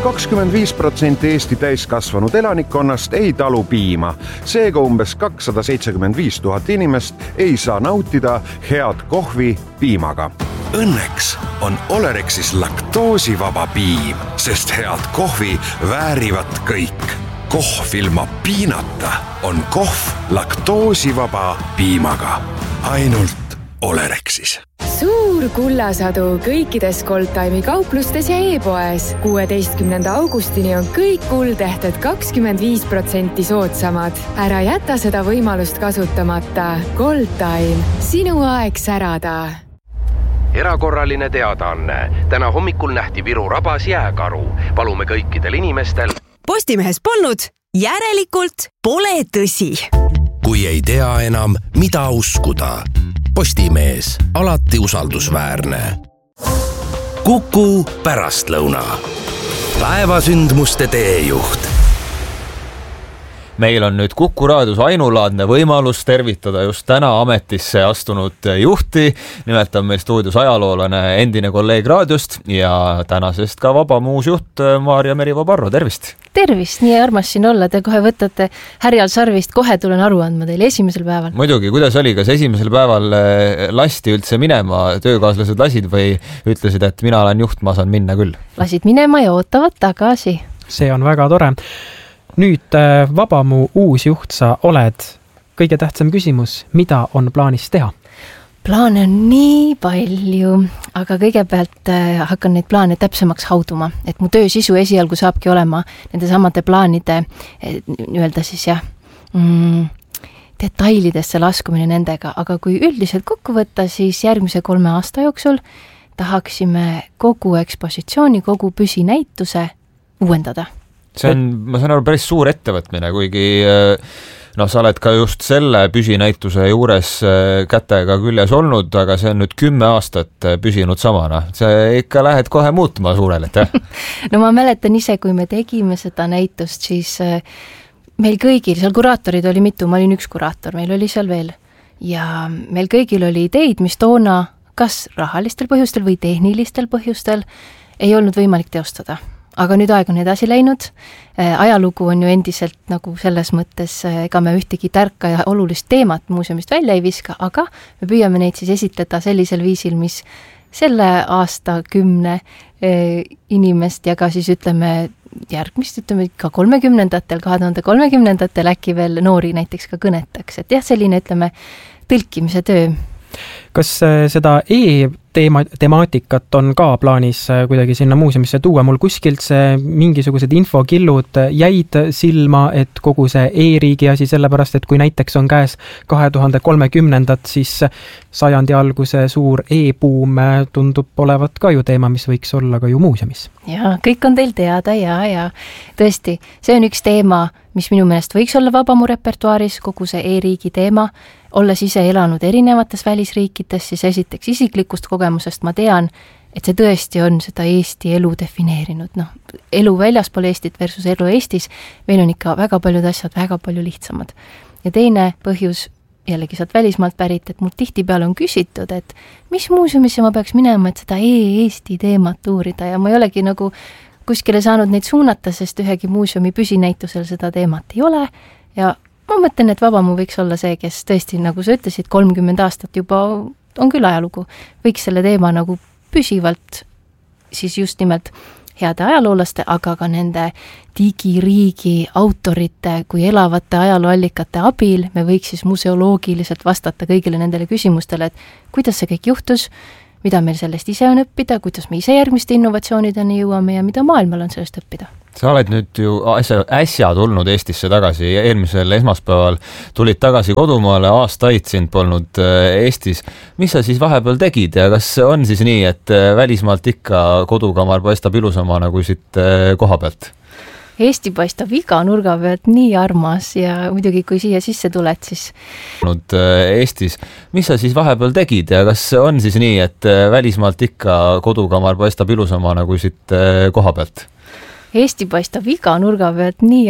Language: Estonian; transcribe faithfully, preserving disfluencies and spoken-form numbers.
kakskümmend viis protsenti Eesti täiskasvanud elanikkonnast ei talu piima. Seega umbes kakssada seitsekümmend viis tuhat inimest ei saa nautida head kohvi piimaga. Õnneks on Olerexis laktoosivaba piim, sest head kohvi väärivad kõik. Kohv ilma piinata on kohv laktoosivaba piimaga. Ainult Olerexis. Suur kullasadu kõikides Goldtime'i kauplustes ja e-poes. kuueteistkümnenda augustini on kõik kuldehted kakskümmend viis protsenti soodsamad. Ära jäta seda võimalust kasutamata. Goldtime. Sinu aeg särada. Erakorraline teadaanne. Täna hommikul nähti Viru rabas jääkaru. Palume kõikidel inimestel. Postimehes polnud, järelikult pole tõsi. Kui ei tea enam, mida uskuda. Postimees, alati usaldusväärne. Kuku pärastlõuna. Päevasündmuste teejuht. Meil on nüüd Kuku raadios ainulaadne võimalus tervitada just täna ametisse astunud juhti. Nimelt on meil stuudios ajaloolane, endine kolleeg raadiost ja tänasest ka Vaba muusjuht Maarja Meriva-Parro. Tervist! Tervist, nii armas siin olla. Te kohe võtate härjal sarvist, kohe tulen aru andma teile esimesel päeval. Muidugi, kuidas oli, kas esimesel päeval lasti üldse minema, töökaaslased lasid või ütlesid, et mina olen juht, ma saan minna küll? Lasid minema ja ootavad tagasi. See on väga tore. Nüüd Vabamu uus juht sa oled. Kõige tähtsam küsimus, mida on plaanis teha? Plaane on nii palju, aga kõigepealt hakkan neid plaane täpsemaks hauduma, et mu töö sisu esialgu saabki olema nende samade plaanide nii-öelda siis jah, mm, detailidesse laskumine nendega, aga kui üldiselt kokku võtta, siis järgmise kolme aasta jooksul tahaksime kogu ekspositsiooni, kogu püsinäituse uuendada. See on, ma saan aru, päris suur ettevõtmine, kuigi noh, sa oled ka just selle püsinäituse juures kätega küljes olnud, aga see on nüüd kümme aastat püsinud samana. See ikka lähed kohe muutma suurelt, jah? No ma mäletan ise, kui me tegime seda näitust, siis meil kõigil, seal kuraatorid oli mitu, ma olin üks kuraator, meil oli seal veel. Ja meil kõigil oli ideid, mis toona kas rahalistel põhjustel või tehnilistel põhjustel ei olnud võimalik teostada. Aga nüüd aeg on edasi läinud. Ajalugu on ju endiselt nagu selles mõttes, ega me ühtegi tärka ja olulist teemat muuseumist välja ei viska, aga me püüame neid siis esitleda sellisel viisil, mis selle aasta kümne inimest ja ka siis ütleme järgmist, ütleme ka kolmekümnendatel, kahe tuhande kolmekümnendatel äkki veel noori näiteks ka kõnetaks. Et jah, selline ütleme tõlkimise töö. Kas seda e-temaatikat on ka plaanis kuidagi sinna muuseumisse tuua? Mul kuskilt see mingisugused infokillud jäid silma, et kogu see e-riigi asi, sellepärast, et kui näiteks on käes kahe tuhande kolmekümnendat, siis sajandi alguse suur e-buum tundub olevat ka ju teema, mis võiks olla ka ju muuseumis. Ja, kõik on teil teada ja, ja tõesti, see on üks teema, mis minu meelest võiks olla Vabamu repertuaaris, kogu see e-riigi teema. Olles ise elanud erinevates välisriikides, siis esiteks isiklikust kogemusest ma tean, et see tõesti on seda Eesti elu defineerinud. No, elu väljaspool Eestit versus elu Eestis, meil on ikka väga paljud asjad väga palju lihtsamad. Ja teine põhjus, jällegi saad välismaalt pärit, et mul tihtipeale on küsitud, et mis muuseumisse ma peaks minema, et seda e-Eesti teemat uurida ja ma ei olegi nagu kuskile saanud neid suunata, sest ühegi muuseumi püsinäitusel seda teemat ei ole ja ma mõtlen, et Vabamu võiks olla see, kes tõesti, nagu sa ütlesid, kolmkümmend aastat juba on küll ajalugu, võiks selle teema nagu püsivalt siis just nimelt heade ajaloolaste, aga ka nende digiriigi autorite kui elavate ajalooallikate abil me võiks siis museoloogiliselt vastata kõigile nendele küsimustele, et kuidas see kõik juhtus, mida meil sellest ise on õppida, kuidas me ise järgmiste innovatsioonideni jõuame ja mida maailmal on sellest õppida. Sa oled nüüd ju äsja, äsja tulnud Eestisse tagasi, eelmisel esmaspäeval tulid tagasi kodumaale, aastaid sind polnud Eestis. Mis sa siis vahepeal tegid ja kas on siis nii, et välismaalt ikka kodukamar paistab ilusamana kui siit koha pealt? Eesti paistab iga nurga pealt nii armas ja muidugi kui siia sisse tuled, siis Eestis. Mis sa siis vahepeal tegid ja kas on siis nii, et välismaalt ikka kodukamar paistab ilusamana kui siit koha pealt? Eesti paistab iga nurga pealt nii